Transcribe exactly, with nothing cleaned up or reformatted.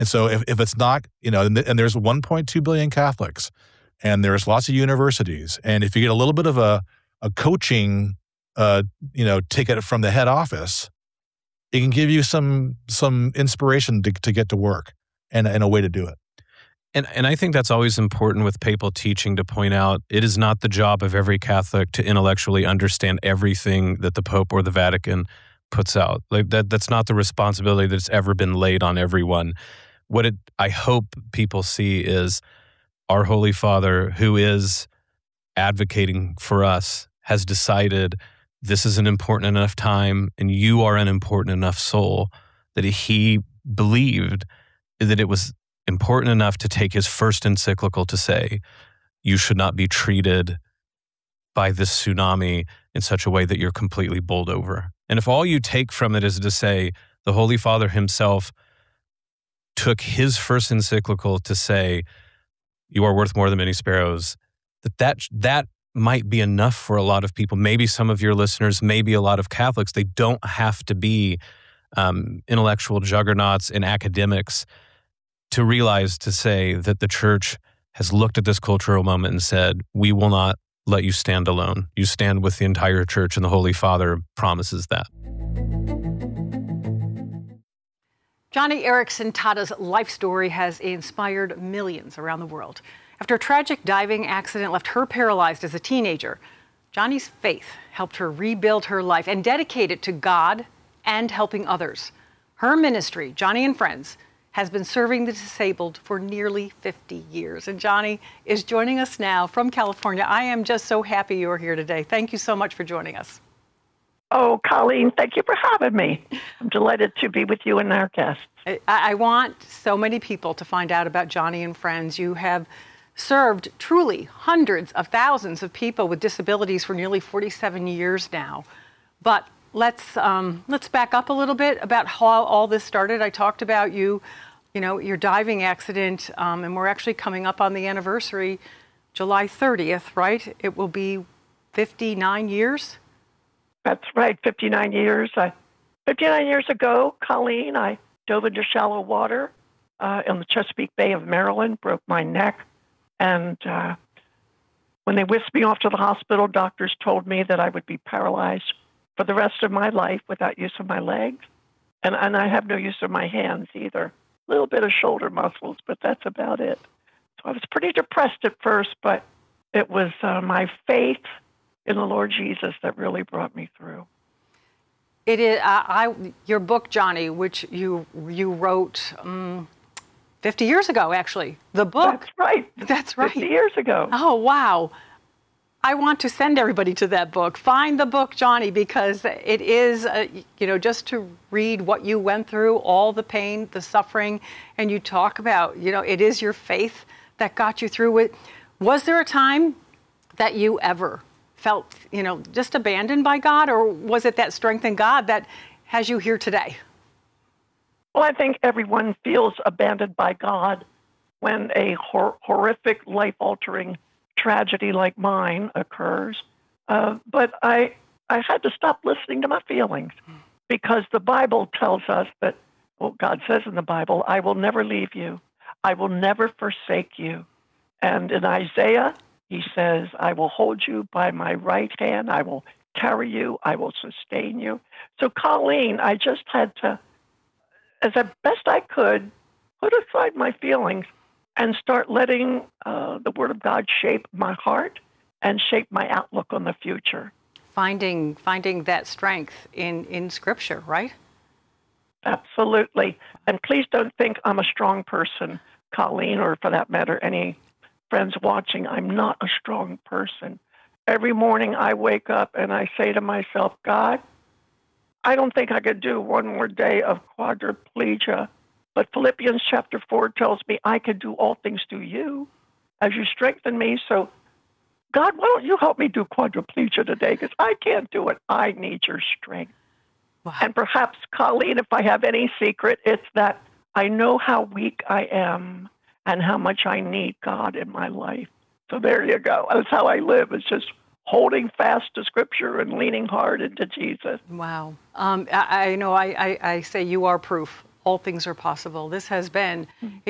And so if, if it's not, you know, and, th- and there's one point two billion Catholics, and there's lots of universities, and if you get a little bit of a, a coaching, uh, you know, ticket from the head office, it can give you some some inspiration to, to get to work and, and a way to do it. And and I think that's always important with papal teaching to point out it is not the job of every Catholic to intellectually understand everything that the Pope or the Vatican puts out. Like that that's not the responsibility that's ever been laid on everyone. What it I hope people see is our Holy Father, who is advocating for us, has decided this is an important enough time and you are an important enough soul that he believed that it was important enough to take his first encyclical to say, you should not be treated by this tsunami in such a way that you're completely bowled over. And if all you take from it is to say the Holy Father himself took his first encyclical to say, you are worth more than many sparrows, that that, that might be enough for a lot of people. Maybe some of your listeners, maybe a lot of Catholics, they don't have to be um, intellectual juggernauts and academics to realize, to say that the church has looked at this cultural moment and said, we will not let you stand alone. You stand with the entire church, and the Holy Father promises that. Joni Eareckson Tada's life story has inspired millions around the world. After a tragic diving accident left her paralyzed as a teenager, Joni's faith helped her rebuild her life and dedicate it to God and helping others. Her ministry, Joni and Friends, has been serving the disabled for nearly fifty years. And Joni is joining us now from California. I am just so happy you're here today. Thank you so much for joining us. Oh, Colleen, thank you for having me. I'm delighted to be with you and our guests. I, I want so many people to find out about Joni and Friends. You have served truly hundreds of thousands of people with disabilities for nearly forty-seven years now. But let's um, let's back up a little bit about how all this started. I talked about you, you know, your diving accident, um, and we're actually coming up on the anniversary, July thirtieth, right? It will be fifty-nine years. That's right, fifty-nine years. I, fifty-nine years ago, Colleen, I dove into shallow water uh, in the Chesapeake Bay of Maryland, broke my neck. And uh, when they whisked me off to the hospital, doctors told me that I would be paralyzed for the rest of my life without use of my legs. And, and I have no use of my hands either. A little bit of shoulder muscles, but that's about it. So I was pretty depressed at first, but it was uh, my faith in the Lord Jesus that really brought me through. It is uh, I your book, Joni, which you you wrote um, fifty years ago, actually. The book. That's right. That's right. fifty years ago. Oh, wow. I want to send everybody to that book. Find the book, Joni, because it is, uh, you know, just to read what you went through, all the pain, the suffering, and you talk about, you know, it is your faith that got you through it. Was there a time that you ever felt, you know, just abandoned by God, or was it that strength in God that has you here today? Well, I think everyone feels abandoned by God when a hor- horrific, life-altering tragedy like mine occurs. Uh, but I, I had to stop listening to my feelings, because the Bible tells us that, well, God says in the Bible, I will never leave you. I will never forsake you. And in Isaiah, he says, I will hold you by my right hand. I will carry you. I will sustain you. So, Colleen, I just had to, as best I could, put aside my feelings and start letting uh, the Word of God shape my heart and shape my outlook on the future. Finding finding that strength in, in Scripture, right? Absolutely. And please don't think I'm a strong person, Colleen, or for that matter, any friends watching. I'm not a strong person. Every morning I wake up and I say to myself, God, I don't think I could do one more day of quadriplegia. But Philippians chapter four tells me I can do all things through you as you strengthen me. So, God, why don't you help me do quadriplegia today? Because I can't do it. I need your strength. Wow. And perhaps, Colleen, if I have any secret, it's that I know how weak I am and how much I need God in my life. So there you go. That's how I live. It's just holding fast to Scripture and leaning hard into Jesus. Wow. Um, I, I know I, I, I say you are proof all things are possible. This has been a